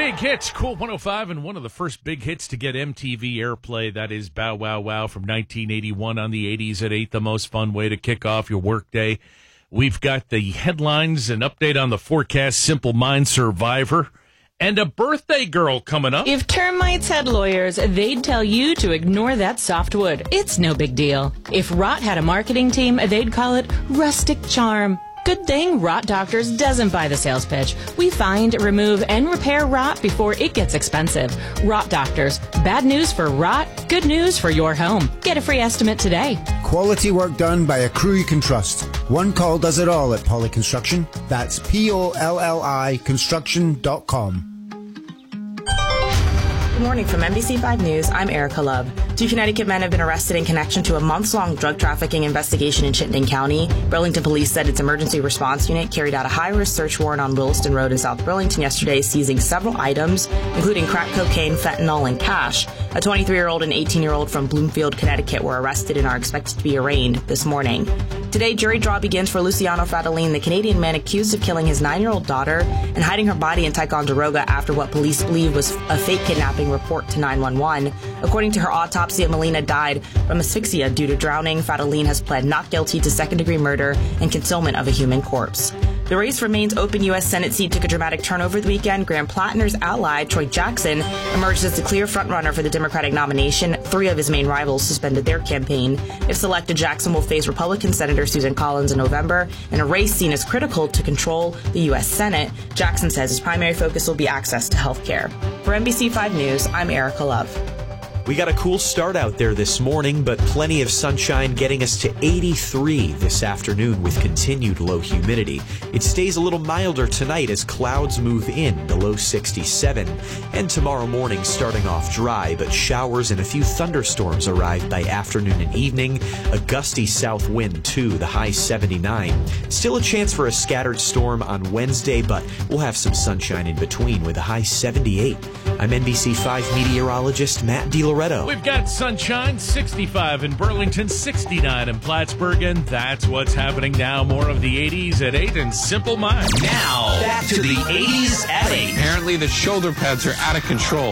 Big hits, Cool 105, and one of the first big hits to get MTV airplay. That is Bow Wow Wow from 1981 on the 80s at 8, the most fun way to kick off your workday. We've got the headlines, an update on the forecast, Simple Mind Survivor, and a birthday girl coming up. If termites had lawyers, they'd tell you to ignore that softwood. It's no big deal. If rot had a marketing team, they'd call it rustic charm. Good thing Rot Doctors doesn't buy the sales pitch. We find, remove, and repair rot before it gets expensive. Rot Doctors. Bad news for rot, good news for your home. Get a free estimate today. Quality work done by a crew you can trust. One call does it all at Polly Construction. That's POLLI construction.com. Good morning from NBC5 News. I'm Erica Love. 2 Connecticut men have been arrested in connection to a months-long drug trafficking investigation in Chittenden County. Burlington Police said its emergency response unit carried out a high-risk search warrant on Williston Road in South Burlington yesterday, seizing several items, including crack cocaine, fentanyl, and cash. A 23-year-old and 18-year-old from Bloomfield, Connecticut were arrested and are expected to be arraigned this morning. Today, jury draw begins for Luciano Fratellin, the Canadian man accused of killing his 9-year-old daughter and hiding her body in Ticonderoga after what police believe was a fake kidnapping report to 911. According to her autopsy, Melina died from asphyxia due to drowning. Fratellin has pled not guilty to second-degree murder and concealment of a human corpse. The race remains open. U.S. Senate seat took a dramatic turn over the weekend. Graham Plattner's ally, Troy Jackson, emerged as the clear frontrunner for the Democratic nomination. 3 of his main rivals suspended their campaign. If selected, Jackson will face Republican Senator Susan Collins in November in a race seen as critical to control the U.S. Senate. Jackson says his primary focus will be access to health care. For NBC5 News, I'm Erica Love. We got a cool start out there this morning, but plenty of sunshine getting us to 83 this afternoon with continued low humidity. It stays a little milder tonight as clouds move in, the low 67. And tomorrow morning starting off dry, but showers and a few thunderstorms arrive by afternoon and evening. A gusty south wind too, the high 79. Still a chance for a scattered storm on Wednesday, but we'll have some sunshine in between with a high 78. I'm NBC5 meteorologist Matt DiLoretto. We've got sunshine, 65 in Burlington, 69 in Plattsburgh, and that's what's happening now. More of the 80s at 8 and Simple Mind. Now, back to the 80s at 8. Apparently, the shoulder pads are out of control.